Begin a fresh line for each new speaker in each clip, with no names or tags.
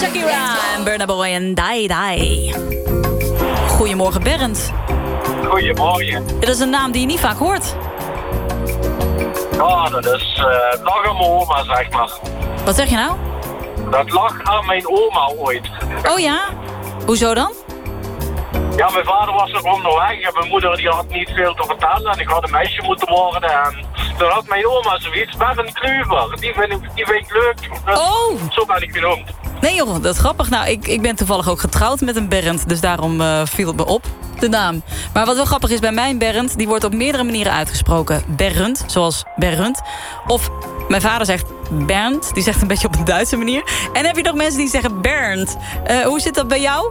Shakira en Burna Boy en Die Die. Goedemorgen Bernd.
Goedemorgen.
Dit is een naam die je niet vaak hoort.
Ja, dat is lag aan mijn oma, zeg maar.
Wat zeg je nou?
Dat lag aan mijn oma ooit.
Oh ja? Hoezo dan?
Ja, mijn vader was er onderweg en mijn moeder die had niet veel te vertellen en ik had een meisje moeten worden. En toen had mijn oma zoiets, Bernd Kluver, die vind ik leuk. Dus
Oh!
zo ben ik genoemd.
Nee joh, dat is grappig. Nou, ik ben toevallig ook getrouwd met een Bernd, dus daarom viel het me op, de naam. Maar wat wel grappig is bij mijn Bernd, die wordt op meerdere manieren uitgesproken. Bernd, zoals Bernd. Of mijn vader zegt Bernd, die zegt een beetje op een Duitse manier. En heb je nog mensen die zeggen Bernd. Hoe zit dat bij jou?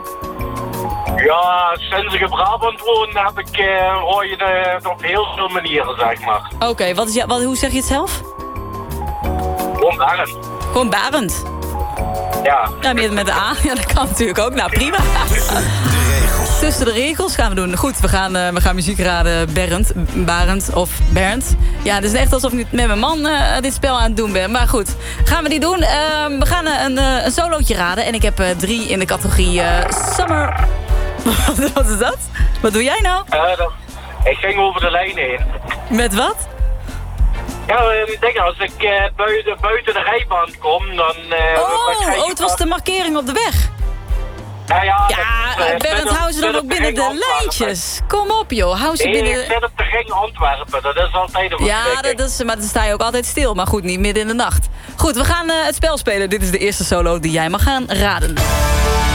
Ja, sinds ik in Brabant woon hoor je het op heel veel manieren, zeg maar.
Oké, hoe zeg je het zelf?
Gewoon Bernd.
Gewoon Barend.
Ja.
Ja, met de A. Ja, dat kan natuurlijk ook. Nou, prima. Tussen de regels gaan we doen. Goed, we gaan muziek raden. Barend of Bernd. Ja, het is echt alsof ik met mijn man dit spel aan het doen ben. Maar goed, gaan we die doen. We gaan een solootje raden. En ik heb 3 in de categorie Summer... Wat is dat? Wat doe jij nou?
Ik ging over de lijn heen.
Met wat?
Ja, ik denk als ik buiten de rijbaan kom, dan...
het was de markering op de weg.
Ja,
Bernd, hou ze dan ook binnen de lijntjes. Kom op, joh. Hou ze binnen...
ik zit op de ring Antwerpen. Dat is altijd een
maar dan sta je ook altijd stil. Maar goed, niet midden in de nacht. Goed, we gaan het spel spelen. Dit is de eerste solo die jij mag gaan raden.